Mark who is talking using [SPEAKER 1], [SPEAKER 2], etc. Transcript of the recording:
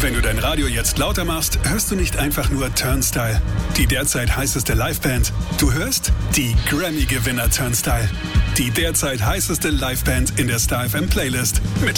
[SPEAKER 1] Wenn du dein Radio jetzt lauter machst, hörst du nicht einfach nur Turnstile, die derzeit heißeste Liveband. Du hörst die Grammy-Gewinner Turnstile, die derzeit heißeste Liveband in der Star FM Playlist. Mit